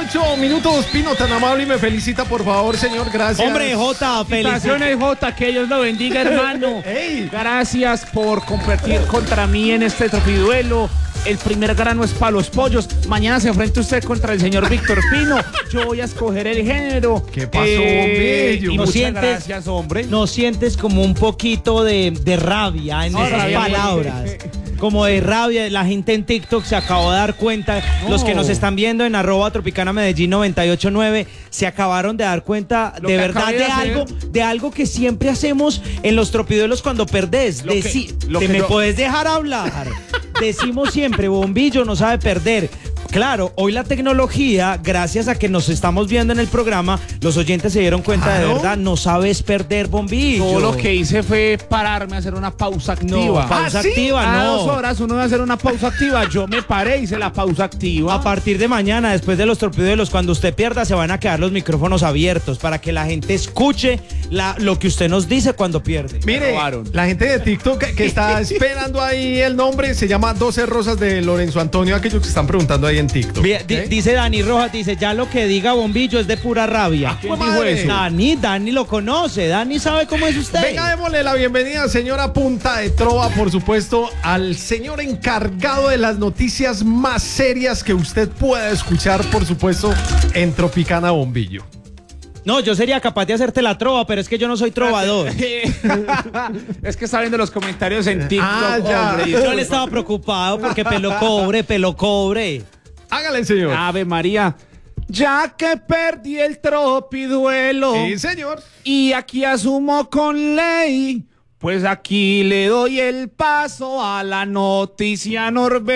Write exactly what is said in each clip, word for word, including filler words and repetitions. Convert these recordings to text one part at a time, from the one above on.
ocho minutos. Pino, tan amable y me felicita, por favor, señor. Gracias. Hombre, Jota, felicitaciones, Jota, que Dios lo bendiga, hermano. Hey. Gracias por competir contra mí en este tropiduelo. El primer grano es para los pollos. Mañana se enfrenta usted contra el señor Víctor Pino. Yo voy a escoger el género. ¿Qué pasó, eh, bello? Y ¿No muchas sientes, gracias, hombre. ¿No sientes como un poquito de, de rabia en No, esas rabia, palabras? Como de rabia, la gente en TikTok se acabó de dar cuenta, No. los que nos están viendo en arroba Tropicana Medellín noventa y ocho nueve, se acabaron de dar cuenta Lo de que verdad acabé de de hacer. algo, de algo que siempre hacemos en los tropiduelos cuando perdés. Lo que- Deci- lo ¿Te que me yo- podés dejar hablar? Decimos siempre, Bombillo no sabe perder. Claro, hoy la tecnología, gracias a que nos estamos viendo en el programa, los oyentes se dieron cuenta de Claro. verdad, no sabes perder, Bombillo. Todo lo que hice fue pararme a hacer una pausa activa. No, pausa ¿Ah, sí? activa, Cada no. dos horas uno debe hacer una pausa activa. Yo me paré, hice la pausa activa. A partir de mañana, después de los torpedos, cuando usted pierda, se van a quedar los micrófonos abiertos para que la gente escuche la, lo que usted nos dice cuando pierde. Mire, robaron. la gente de TikTok que, que está esperando ahí el nombre se llama doce Rosas de Lorenzo Antonio, aquellos que están preguntando ahí en TikTok. Bien, di- ¿Ok? Dice Dani Rojas, dice, ya lo que diga Bombillo es de pura rabia. ¿Quién ¡Jue dijo madre! eso? Dani, Dani lo conoce, Dani sabe cómo es usted. Venga, démosle la bienvenida, señora Punta de Trova, por supuesto, al señor encargado de las noticias más serias que usted pueda escuchar, por supuesto, en Tropicana Bombillo. No, yo sería capaz de hacerte la trova, pero es que yo no soy trovador. Es que está viendo los comentarios en TikTok. Ah, ya. hombre, y- Yo le estaba preocupado porque pelo cobre, pelo cobre. Hágale, señor. Ave María. Ya que perdí el tropiduelo Sí, señor. y aquí asumo con ley, pues aquí le doy el paso a la noticia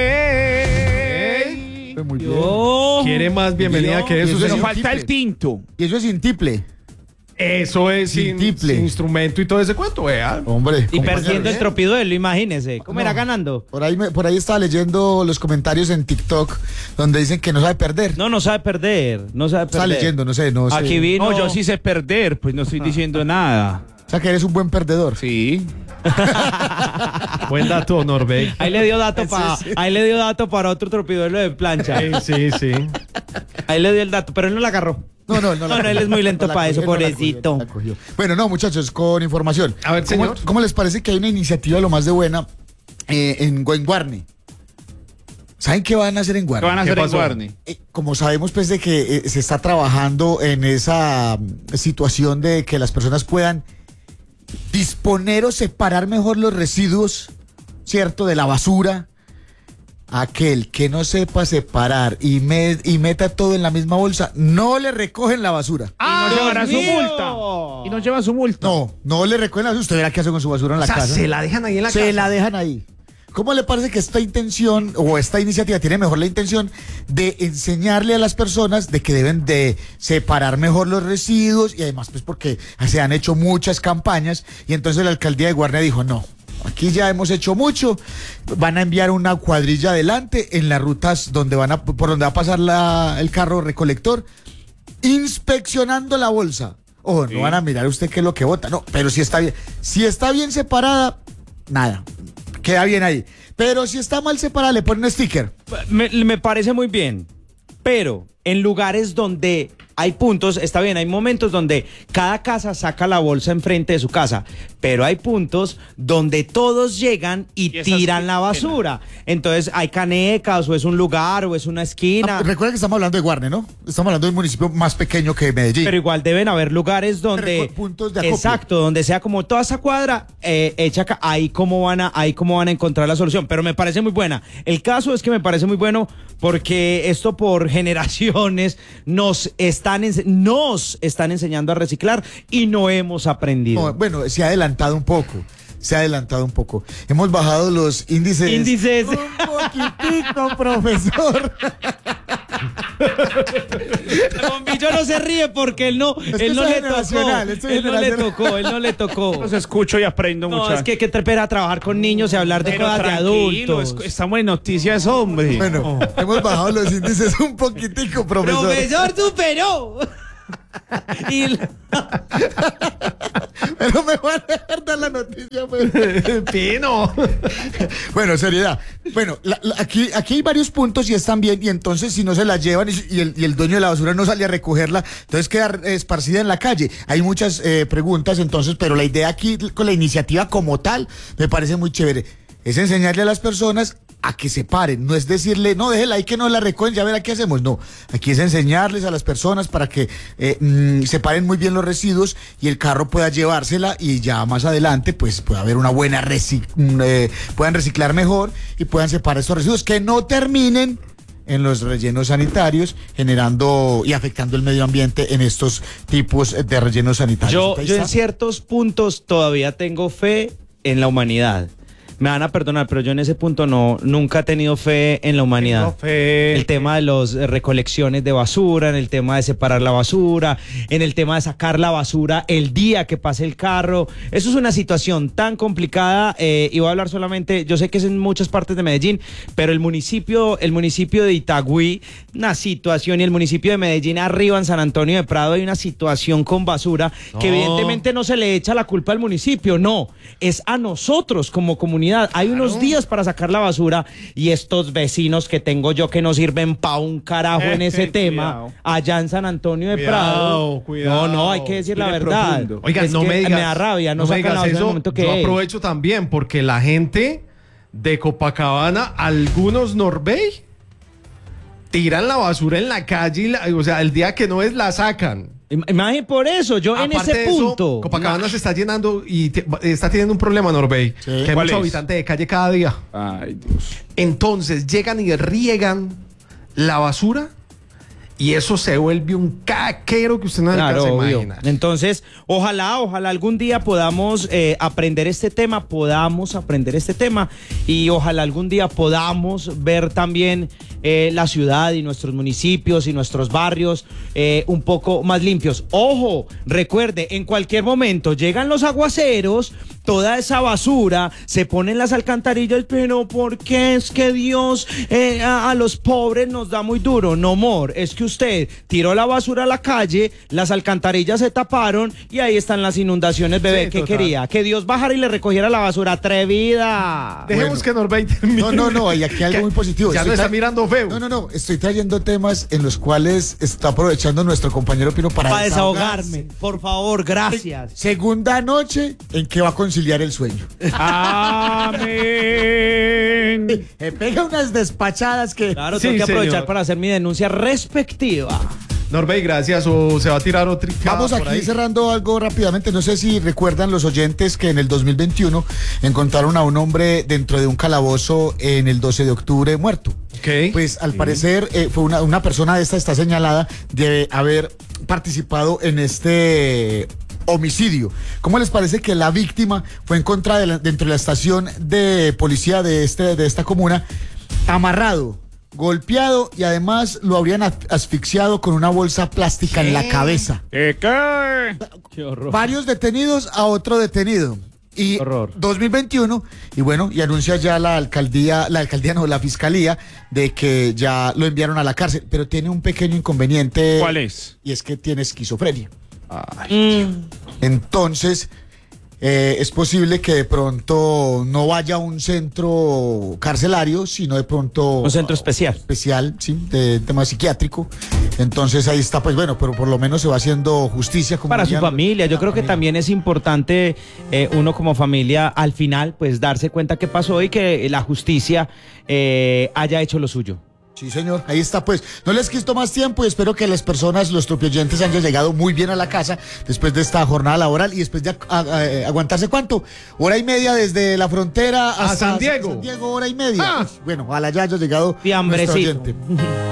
Norbey. Muy bien. Yo... ¿Quiere más bienvenida que eso, Eso Pero es señor? falta el tinto. Y eso es sin tiple. Eso es sin, Sin tiple. sin instrumento y todo ese cuento, vea. Hombre. Y compañero, perdiendo el ¿eh? tropiduelo, imagínese. ¿Cómo No. era ganando? Por ahí, me- por ahí estaba leyendo los comentarios en TikTok donde dicen que no sabe perder. No, no sabe perder. No sabe perder. Está leyendo, no sé, no sé. Aquí vino. No, yo sí sé perder, pues no estoy diciendo nada. O sea que eres un buen perdedor. Sí. Buen dato, Norbey. Ahí le dio dato para, Sí, sí. ahí le dio dato para otro tropiduelo de plancha. Sí, sí, sí. Ahí le dio el dato, pero él no la agarró. No, no, no. No, no, él es muy lento la para eso, cogió, no la pobrecito. cogió, no la cogió. Bueno, no, muchachos, con información. A ver, ¿Cómo, señor. ¿Cómo les parece que hay una iniciativa lo más de buena eh, en, en Guarne? ¿Saben qué van a hacer en ¿Qué Guarne? van a ¿Qué hacer en pasó? Guarne? Eh, como sabemos, pues, de que eh, se está trabajando en esa mm, situación de que las personas puedan disponer o separar mejor los residuos, ¿cierto? De la basura. Aquel que no sepa separar y, me- y meta todo en la misma bolsa, no le recogen la basura. Y no llevará su Dios mío. multa. Y no lleva su multa. No, no le recogen la basura. Usted verá qué hace con su basura en la O sea, casa. se la dejan ahí en la Se casa. la dejan ahí. ¿Cómo le parece que esta intención o esta iniciativa tiene mejor la intención de enseñarle a las personas de que deben de separar mejor los residuos y además pues porque se han hecho muchas campañas y entonces la alcaldía de Guarne dijo no, aquí ya hemos hecho mucho, van a enviar una cuadrilla adelante en las rutas donde van a, por donde va a pasar la, el carro recolector inspeccionando la bolsa. Ojo, no van a mirar usted qué es lo que vota, no, pero si está bien, si está bien separada, nada, queda bien ahí. Pero si está mal separada, le ponen un sticker. Me, me parece muy bien, pero en lugares donde hay puntos, está bien, hay momentos donde cada casa saca la bolsa enfrente de su casa, pero hay puntos donde todos llegan y, Y esas tiran que- la basura. Entonces hay canecas o es un lugar o es una esquina. Ah, recuerden que estamos hablando de Guarne, ¿no? Estamos hablando de un municipio más pequeño que Medellín. Pero igual deben haber lugares donde Reco- puntos de acopio. exacto, donde sea como toda esa cuadra eh, hecha acá, ahí cómo van a ahí cómo van a encontrar la solución, pero me parece muy buena. El caso es que me parece muy bueno porque esto por generaciones nos están ense- nos están enseñando a reciclar y no hemos aprendido. No, bueno, se ha adelantado un poco. Se ha adelantado un poco. Hemos bajado los índices. Índices. Un poquitico, profesor. El Bombillo no se ríe porque él no, Es que él no esto es le tocó. generacional, esto es Él no le generacional. tocó, él no le tocó. Los escucho y aprendo No, mucho. es que qué trepera trabajar con niños y hablar de Pero cosas de tranquilo, adultos. es- estamos en noticias, hombre. Bueno, hemos bajado los índices un poquitico, profesor. Profesor superó. Y la- Pero me van a dejar dar la noticia, pues. Pino. Bueno, seriedad. Bueno, la- la- aquí, aquí hay varios puntos y están bien, y entonces si no se la llevan y, y el, y el dueño de la basura no sale a recogerla, entonces queda esparcida en la calle. Hay muchas eh, preguntas, entonces, pero la idea aquí con la iniciativa como tal me parece muy chévere. Es enseñarle a las personas a que se paren, no es decirle, no, déjela ahí que no la recogen, ya verá qué hacemos. No, aquí es enseñarles a las personas para que eh, mm, separen muy bien los residuos y el carro pueda llevársela y ya más adelante pues pueda haber una buena recic eh, puedan reciclar mejor y puedan separar estos residuos que no terminen en los rellenos sanitarios, generando y afectando el medio ambiente en estos tipos de rellenos sanitarios. yo, Ahí yo en está. ciertos puntos todavía tengo fe en la humanidad. Me van a perdonar, pero yo en ese punto no, nunca he tenido fe en la humanidad. Tengo fe. El tema de las recolecciones de basura, en el tema de separar la basura, en el tema de sacar la basura el día que pase el carro. Eso es una situación tan complicada eh, y voy a hablar solamente, yo sé que es en muchas partes de Medellín, pero el municipio, el municipio de Itagüí, una situación, y el municipio de Medellín arriba en San Antonio de Prado hay una situación con basura que No. evidentemente no se le echa la culpa al municipio, no, es a nosotros como comunidad. Hay unos días para sacar la basura y estos vecinos que tengo yo que no sirven pa' un carajo en ese tema, Cuidado. allá en San Antonio de Cuidado, Prado. cuidado. No, no, hay que decir la Viene verdad. profundo. Oiga, Es no que me digas. me da rabia, no, me sacan la digas basura en el eso. momento que Yo es. aprovecho también porque la gente de Copacabana, algunos Norbey, tiran la basura en la calle, y la- o sea, el día que no es la sacan. Imagínate por eso, yo en Aparte ese de eso, punto. Copacabana se está llenando y te- está teniendo un problema, Norbey, Sí. que hay ¿Cuál mucho es? habitante de calle cada día. Ay, Dios. Entonces llegan y riegan la basura y eso se vuelve un caquero que usted no Claro, alcanza a obvio. imaginar. Entonces, ojalá, ojalá algún día podamos eh, aprender este tema, podamos aprender este tema y ojalá algún día podamos ver también eh, la ciudad y nuestros municipios y nuestros barrios eh, un poco más limpios. Ojo, recuerde, en cualquier momento llegan los aguaceros, toda esa basura se pone en las alcantarillas, pero ¿por qué es que Dios eh, a, a los pobres nos da muy duro? No, amor, es que usted tiró la basura a la calle, las alcantarillas se taparon y ahí están las inundaciones, bebé. Sí, ¿Qué total. quería? Que Dios bajara y le recogiera la basura, atrevida. Dejemos Bueno. que Norbey termine. No, no, no, y aquí hay algo muy positivo. Ya Estoy no está tra- mirando feo. No, no, no, estoy trayendo temas en los cuales está aprovechando nuestro compañero Pino para, Para desahogarse. desahogarme, por favor, gracias. Segunda noche en que va a conciliar el sueño. Amén. Me pega unas despachadas que... Claro, Sí, tengo que aprovechar señor. para hacer mi denuncia respectiva. Norbey, gracias. O se va a tirar otro. Vamos por aquí ahí. cerrando algo rápidamente. No sé si recuerdan los oyentes que en el dos mil veintiuno encontraron a un hombre dentro de un calabozo en el doce de octubre muerto. Ok. Pues al parecer eh, fue una, una persona de esta está señalada de haber participado en este homicidio. ¿Cómo les parece que la víctima fue encontrada de la- dentro de la estación de policía de, este, de esta comuna, amarrado, golpeado y además lo habrían as- asfixiado con una bolsa plástica en la cabeza? ¿Qué qué? Qué horror. Varios detenidos a otro detenido. Y Horror. dos mil veintiuno, y bueno, y anuncia ya la alcaldía, la alcaldía no, la fiscalía, de que ya lo enviaron a la cárcel, pero tiene un pequeño inconveniente. ¿Cuál es? Y es que tiene esquizofrenia. Ay, Mm. Entonces, eh, es posible que de pronto no vaya a un centro carcelario, sino de pronto... Un centro especial. Especial, sí, de tema psiquiátrico. Entonces ahí está, pues bueno, pero por lo menos se va haciendo justicia. Como Para su dirían- familia, yo creo que también es importante eh, uno como familia al final pues darse cuenta qué pasó y que la justicia eh, haya hecho lo suyo. Sí, señor, ahí está, pues. No les quito más tiempo y espero que las personas, los tropioyentes, hayan llegado muy bien a la casa después de esta jornada laboral y después de a- a- a- aguantarse, ¿cuánto? Hora y media desde la frontera A hasta San Diego. San Diego, hora y media. Ah. Uf, bueno, ojalá ya haya llegado Y nuestro hambrecito. oyente.